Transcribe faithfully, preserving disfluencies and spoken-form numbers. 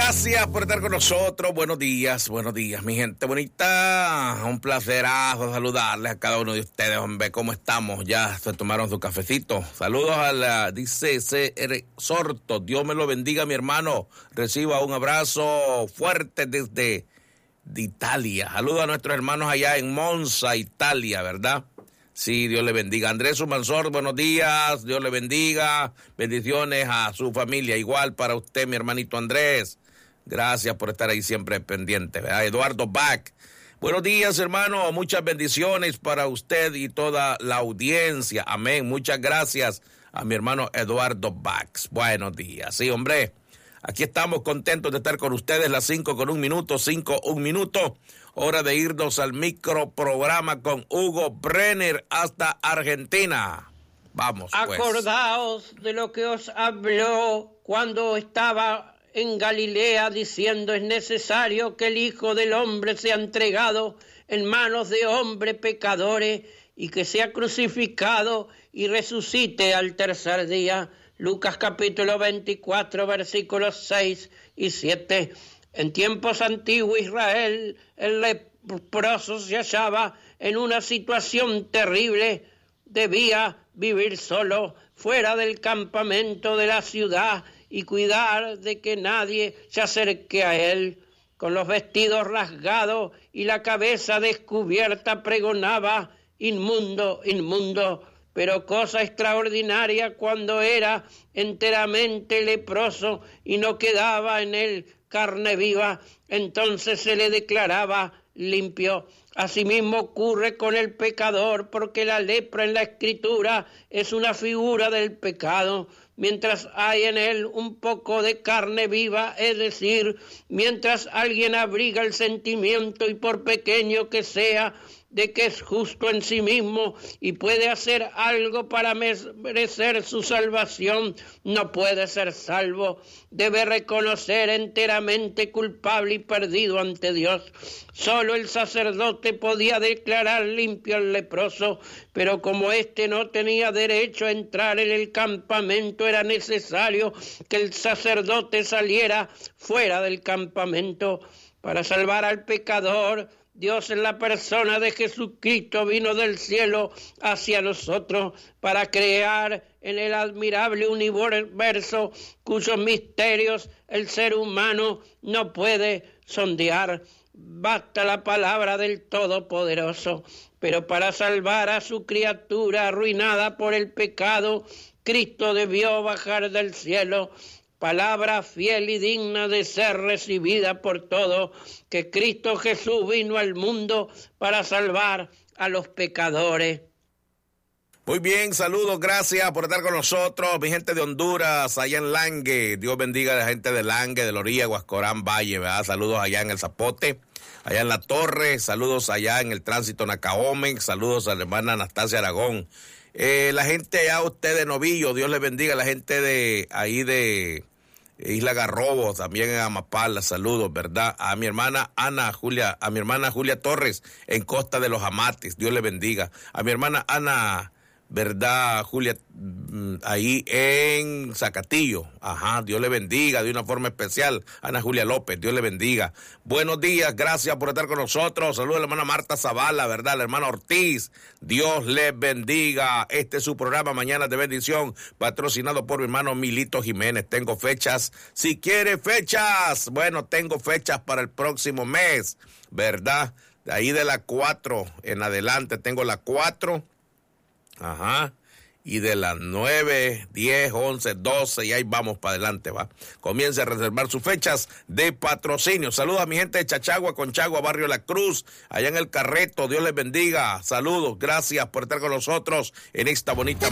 Gracias por estar con nosotros. Buenos días, buenos días, mi gente bonita. Un placerazo saludarles a cada uno de ustedes, hombre. ¿Cómo estamos? Ya se tomaron su cafecito. Saludos a la, dice C R Sorto. Dios me lo bendiga, mi hermano. Reciba un abrazo fuerte desde de Italia. Saludos a nuestros hermanos allá en Monza, Italia, ¿verdad? Sí, Dios le bendiga. Andrés Sumansor, buenos días, Dios le bendiga. Bendiciones a su familia. Igual para usted, mi hermanito Andrés. Gracias por estar ahí siempre pendiente, ¿verdad? Eduardo Bach. Buenos días, hermano. Muchas bendiciones para usted y toda la audiencia. Amén. Muchas gracias a mi hermano Eduardo Bach. Buenos días. Sí, hombre. Aquí estamos contentos de estar con ustedes, las cinco con un minuto, cinco, un minuto. Hora de irnos al microprograma con Hugo Brenner hasta Argentina. Vamos, pues. Acordaos de lo que os habló cuando estaba en Galilea diciendo: es necesario que el Hijo del Hombre sea entregado en manos de hombres pecadores y que sea crucificado y resucite al tercer día. Lucas capítulo veinticuatro, versículos seis y siete. En tiempos antiguos Israel, el leproso se hallaba en una situación terrible. Debía vivir solo fuera del campamento de la ciudad y cuidar de que nadie se acerque a él. Con los vestidos rasgados y la cabeza descubierta pregonaba: inmundo, inmundo. Pero cosa extraordinaria, cuando era enteramente leproso y no quedaba en él carne viva, entonces se le declaraba limpio. Asimismo ocurre con el pecador, porque la lepra en la Escritura es una figura del pecado. Mientras hay en él un poco de carne viva, es decir, mientras alguien abriga el sentimiento, y por pequeño que sea, de que es justo en sí mismo y puede hacer algo para merecer su salvación, no puede ser salvo. Debe reconocer enteramente culpable y perdido ante Dios. Solo el sacerdote podía declarar limpio al leproso, pero como éste no tenía derecho a entrar en el campamento, era necesario que el sacerdote saliera fuera del campamento. Para salvar al pecador, Dios, en la persona de Jesucristo, vino del cielo hacia nosotros para crear en el admirable universo cuyos misterios el ser humano no puede sondear. Basta la palabra del Todopoderoso. Pero para salvar a su criatura arruinada por el pecado, Cristo debió bajar del cielo. Palabra fiel y digna de ser recibida por todos, que Cristo Jesús vino al mundo para salvar a los pecadores. Muy bien, saludos, gracias por estar con nosotros, mi gente de Honduras, allá en Langue. Dios bendiga a la gente de Langue, de Loría, Guascorán, Valle, ¿verdad? Saludos allá en el Zapote, allá en La Torre, saludos allá en el Tránsito Nacaome, saludos a la hermana Anastasia Aragón. Eh, la gente allá, usted de Novillo, Dios les bendiga. La gente de ahí de Isla Garrobo, también en Amapala, saludos, ¿verdad? A mi hermana Ana Julia, a mi hermana Julia Torres en Costa de los Amates, Dios le bendiga. A mi hermana Ana, ¿verdad, Julia? Ahí en Zacatillo, ajá, Dios le bendiga de una forma especial. Ana Julia López, Dios le bendiga. Buenos días, gracias por estar con nosotros. Saludos a la hermana Marta Zavala, ¿verdad? La hermana Ortiz, Dios les bendiga. Este es su programa Mañanas de Bendición, patrocinado por mi hermano Milito Jiménez. Tengo fechas, si quiere fechas, bueno, tengo fechas para el próximo mes, ¿verdad? De ahí de la cuatro en adelante tengo la cuatro. Ajá, y de las nueve, diez, once, doce, y ahí vamos para adelante, va. Comience a reservar sus fechas de patrocinio. Saludos a mi gente de Chachagua, Conchagua, Barrio La Cruz, allá en El Carreto, Dios les bendiga. Saludos, gracias por estar con nosotros en esta bonita